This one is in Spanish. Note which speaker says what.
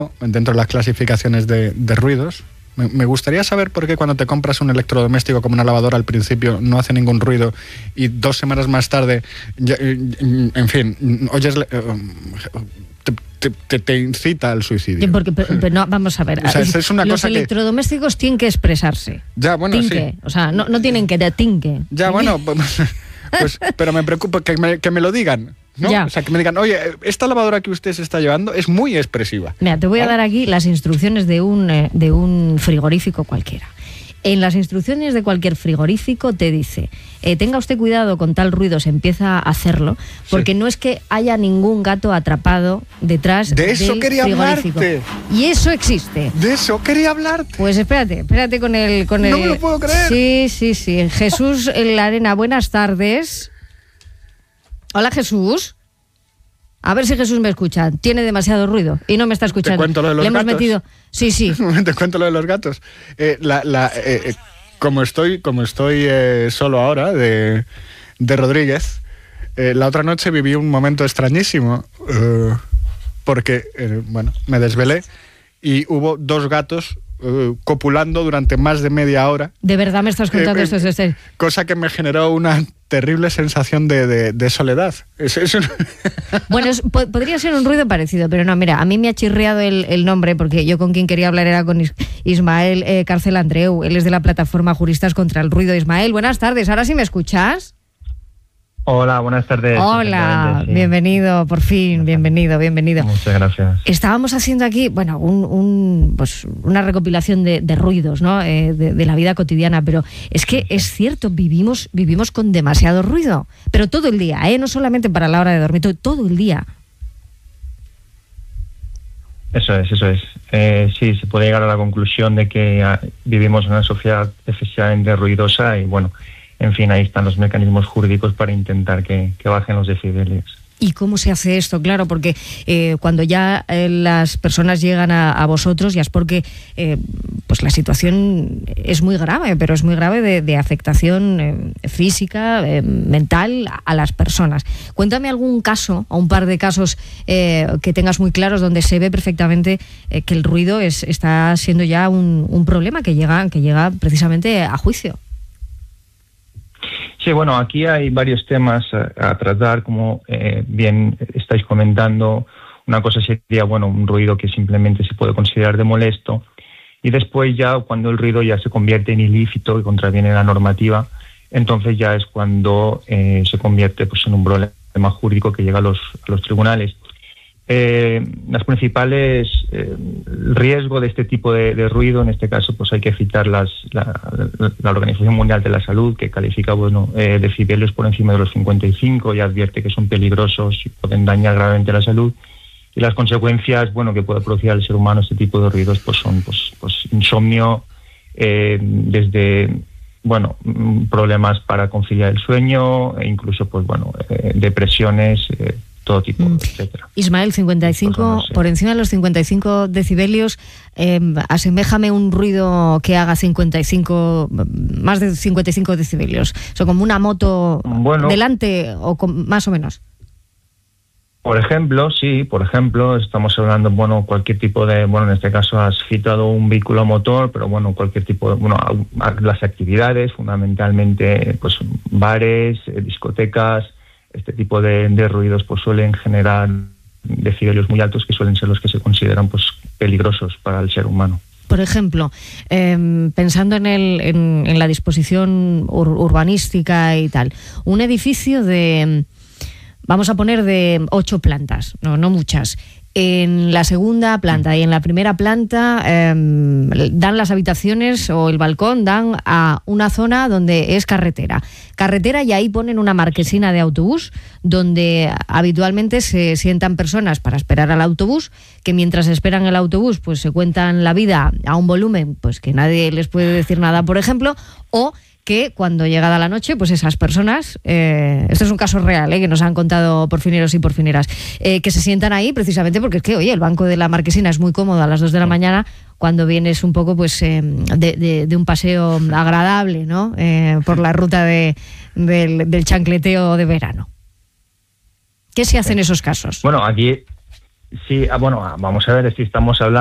Speaker 1: dentro de las clasificaciones de ruidos. Me gustaría saber por qué cuando te compras un electrodoméstico como una lavadora al principio no hace ningún ruido y 2 semanas más tarde, en fin, oyes... Te incita al suicidio.
Speaker 2: Porque, pero no, vamos a ver.
Speaker 1: O sea, es una
Speaker 2: los
Speaker 1: cosa
Speaker 2: electrodomésticos tienen que expresarse.
Speaker 1: Ya, bueno,
Speaker 2: tinque.
Speaker 1: sí.
Speaker 2: O sea, no tienen que de tinque.
Speaker 1: Ya, bueno, pues, pero me preocupa que me lo digan, ¿no?
Speaker 2: Ya.
Speaker 1: O sea, que me digan, oye, esta lavadora que usted se está llevando es muy expresiva.
Speaker 2: Mira, te voy a dar aquí las instrucciones de un frigorífico cualquiera. En las instrucciones de cualquier frigorífico te dice, tenga usted cuidado con tal ruido, se empieza a hacerlo, porque no es que haya ningún gato atrapado detrás
Speaker 1: de eso
Speaker 2: del
Speaker 1: quería
Speaker 2: frigorífico.
Speaker 1: hablarte.
Speaker 2: Y eso existe.
Speaker 1: De eso quería hablarte.
Speaker 2: Pues espérate con el...
Speaker 1: No me lo puedo creer.
Speaker 2: Sí. Jesús en la Arena, buenas tardes. Hola, Jesús. A ver si Jesús me escucha. Tiene demasiado ruido y no me está escuchando.
Speaker 1: ¿Te cuento lo de los gatos?
Speaker 2: Metido... Sí.
Speaker 1: Te cuento lo de los gatos. Como estoy solo ahora de Rodríguez, la otra noche viví un momento extrañísimo porque, me desvelé y hubo 2 gatos copulando durante más de media hora.
Speaker 2: ¿De verdad me estás contando esto?
Speaker 1: Cosa que me generó una terrible sensación de soledad.
Speaker 2: Bueno, podría ser un ruido parecido, pero no, mira, a mí me ha chirriado el nombre, porque yo con quien quería hablar era con Ismael Cárcel Andreu. Él es de la plataforma Juristas contra el Ruido. Ismael, buenas tardes. ¿Ahora sí me escuchas?
Speaker 3: Hola, buenas tardes.
Speaker 2: Hola, sí. Bienvenido, por fin, bienvenido.
Speaker 3: Muchas gracias.
Speaker 2: Estábamos haciendo aquí, pues una recopilación de ruidos, ¿no? De la vida cotidiana, pero es que es cierto, vivimos con demasiado ruido, pero todo el día, no solamente para la hora de dormir, todo el día.
Speaker 3: Eso es. Sí, se puede llegar a la conclusión de que vivimos en una sociedad excesivamente ruidosa y bueno, en fin, ahí están los mecanismos jurídicos para intentar que bajen los decibelios.
Speaker 2: ¿Y cómo se hace esto? Claro, porque cuando ya las personas llegan a vosotros, ya es porque pues la situación es muy grave, pero es muy grave de afectación física, mental a las personas. Cuéntame algún caso, o un par de casos que tengas muy claros, donde se ve perfectamente que el ruido está siendo ya un problema que llega precisamente a juicio.
Speaker 3: Sí, bueno, aquí hay varios temas a tratar, como bien estáis comentando. Una cosa sería, un ruido que simplemente se puede considerar de molesto, y después ya cuando el ruido ya se convierte en ilícito y contraviene la normativa, entonces ya es cuando se convierte pues en un problema jurídico que llega a los tribunales. Las principales riesgo de este tipo de ruido, en este caso, pues hay que citar la Organización Mundial de la Salud, que califica decibelios por encima de los 55 y advierte que son peligrosos y pueden dañar gravemente la salud. Y las consecuencias, que puede producir al ser humano este tipo de ruidos, pues son insomnio, desde problemas para conciliar el sueño, e incluso depresiones, todo tipo, etcétera.
Speaker 2: Ismael, 55, por encima de los 55 decibelios, aseméjame un ruido que haga más de 55 decibelios. O sea, como una moto delante, o más o menos.
Speaker 3: Por ejemplo, estamos hablando, cualquier tipo de, en este caso has citado un vehículo motor, pero cualquier tipo de, las actividades, fundamentalmente, pues bares, discotecas. Este tipo de ruidos pues suelen generar decibelios muy altos, que suelen ser los que se consideran pues peligrosos para el ser humano.
Speaker 2: Por ejemplo, pensando en la disposición urbanística y tal, un edificio vamos a poner de 8 plantas, no muchas. En la segunda planta y en la primera planta dan las habitaciones, o el balcón dan a una zona donde es carretera, y ahí ponen una marquesina de autobús donde habitualmente se sientan personas para esperar al autobús, que mientras esperan el autobús pues se cuentan la vida a un volumen pues que nadie les puede decir nada, por ejemplo, o que cuando llegada la noche, pues esas personas, esto es un caso real, que nos han contado porfineros y porfineras, que se sientan ahí precisamente porque es que, oye, el banco de la marquesina es muy cómodo a las 2 de la mañana cuando vienes un poco pues de un paseo agradable, ¿no? Por la ruta del chancleteo de verano. ¿Qué se hace en esos casos?
Speaker 3: Bueno, aquí Sí, bueno, vamos a ver si estamos hablando